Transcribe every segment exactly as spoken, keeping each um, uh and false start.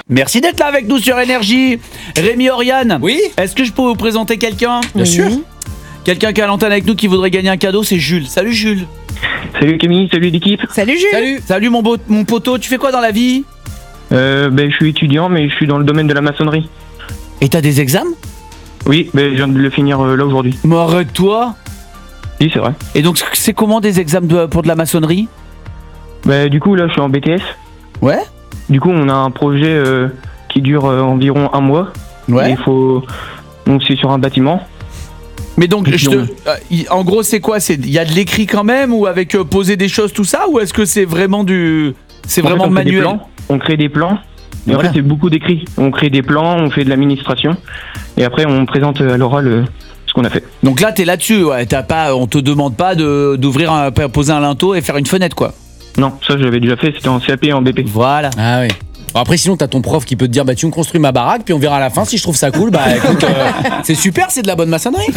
Merci d'être là avec nous sur Énergie. Rémi, Oriane. Oui. Est-ce que je peux vous présenter quelqu'un ? Bien Oui. sûr. Quelqu'un qui est à l'antenne avec nous qui voudrait gagner un cadeau, c'est Jules. Salut Jules. Salut Camille, salut l'équipe. Salut Jules. Salut. Salut mon, beau, mon poteau, tu fais quoi dans la vie ? Euh, ben, je suis étudiant, mais je suis dans le domaine de la maçonnerie. Et t'as des examens ? Oui, ben, je viens de le finir euh, là aujourd'hui. Mais arrête-toi. Oui, c'est vrai. Et donc c'est comment des examens de- pour de la maçonnerie ? Ben, du coup, là, je suis en B T S. Ouais. Du coup, on a un projet euh, qui dure euh, environ un mois. Et il faut... Donc, c'est sur un bâtiment. Mais donc, Et je puis te, euh, y- en gros, c'est quoi ? C'est il y a de l'écrit quand même, ou avec euh, poser des choses, tout ça, ou est-ce que c'est vraiment du, c'est En fait, vraiment on crée des manuel ? plans, On crée des plans. Et Voilà. après, c'est beaucoup d'écrits. On crée des plans, on fait de l'administration. Et après, on présente à l'oral euh, ce qu'on a fait. Donc là, t'es là-dessus, ouais. T'as pas, on te demande pas de d'ouvrir, un, poser un linteau et faire une fenêtre, quoi. Non, ça, j'avais déjà fait. C'était en C A P et en B P. Voilà. Ah oui. Bon, après, sinon, t'as ton prof qui peut te dire, bah, tu me construis ma baraque, puis on verra à la fin si je trouve ça cool. Bah, écoute, euh, c'est super, c'est de la bonne maçonnerie.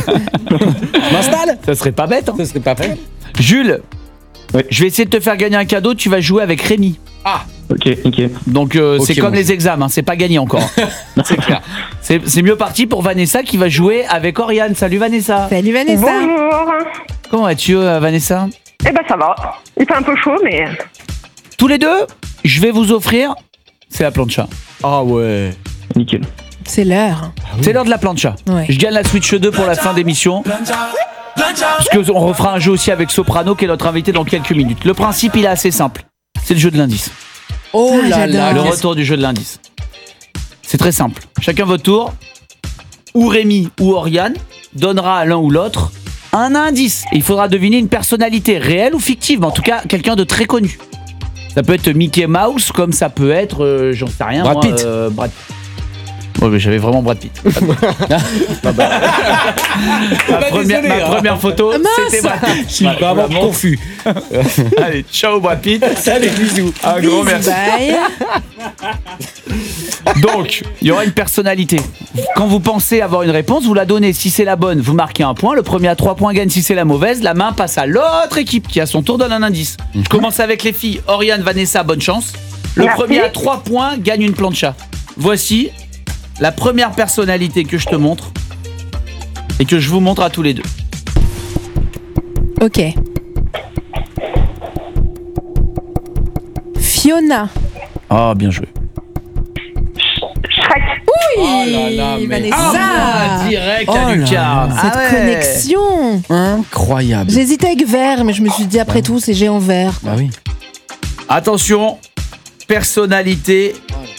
Je m'installe. Ça serait pas bête, hein. Ça serait pas fait. Jules, Oui. je vais essayer de te faire gagner un cadeau. Tu vas jouer avec Rémi. Ah, Ok, nickel. Donc euh, Ok, c'est comme bon. les examens, hein, c'est pas gagné encore. c'est clair. C'est c'est mieux parti pour Vanessa qui va jouer avec Oriane. Salut Vanessa. Salut Vanessa. Bonjour. Comment vas-tu, euh, Vanessa ? Eh ben ça va. Il fait un peu chaud, mais Tous les deux, je vais vous offrir. C'est la plancha. Ah ouais. Nickel. C'est l'heure. C'est l'heure de la plancha. Ouais. Je gagne la Switch deux pour la fin d'émission. Parce que on refera un jeu aussi avec Soprano qui est notre invité dans quelques minutes. Le principe il est assez simple. C'est le jeu de l'indice. Oh Ah, là là. j'adore. Le qu'est-ce- retour du jeu de l'indice. C'est très simple. Chacun votre tour. Ou Rémi ou Oriane donnera à l'un ou l'autre un indice. Et il faudra deviner une personnalité réelle ou fictive, mais en tout cas quelqu'un de très connu. Ça peut être Mickey Mouse, comme ça peut être, euh, j'en sais rien. Brad moi, Pitt. euh, Brad... Ouais, mais j'avais vraiment Brad Pitt. ma première, désolé, ma hein. première photo, c'était Brad Pitt. Je suis Voilà, vraiment on la montre. confus. Allez, ciao Brad Pitt. Salut, bisous. Un grand Bisous, merci. bye. Donc, il y aura une personnalité. Quand vous pensez avoir une réponse, vous la donnez. Si c'est la bonne, vous marquez un point. Le premier à trois points gagne. Si c'est la mauvaise, la main passe à l'autre équipe qui, à son tour, donne un indice. Je commence avec les filles. Oriane, Vanessa, bonne chance. Le Merci. premier à trois points gagne une plancha. Voici la première personnalité que je te montre et que je vous montre à tous les deux. Ok. Fiona. Oh, bien joué. Shrek. Oui, Oh là là, mais- Vanessa. Ah, direct Oh à là Lucas. là. Cette Ah ouais. connexion. Incroyable. J'hésitais avec vert, mais je me suis dit après tout, c'est géant vert. Bah oui. Attention, personnalité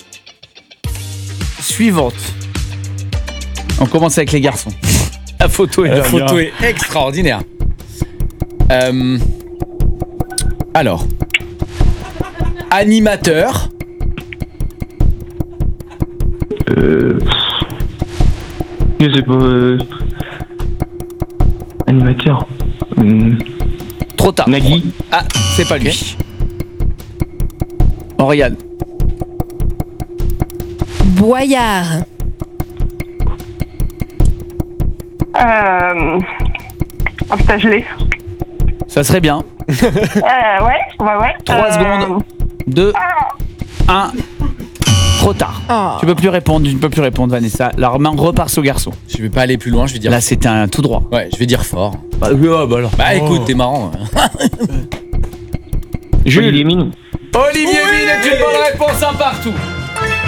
suivante. On commence avec les garçons. La photo est La bien. photo est extraordinaire. Euh, alors, animateur, Euh... Je sais pas... euh, Animateur. Hum, Trop tard. Nagui. Ah, c'est pas lui. Oriane. Boyard. Euh... Oh putain, je l'ai. Ça serait bien. Euh, ouais, ouais, ouais. Trois Euh, secondes. deux, un. Trop tard. Oh. Tu peux plus répondre, tu ne peux plus répondre, Vanessa. La main repart au garçon. je vais pas aller plus loin, je vais dire. Là, c'était un tout droit. Ouais, je vais dire fort. Bah, euh, bah alors. Bah écoute, t'es marrant. Jules. Olivier Mine. Olivier Mine est une bonne réponse, un partout.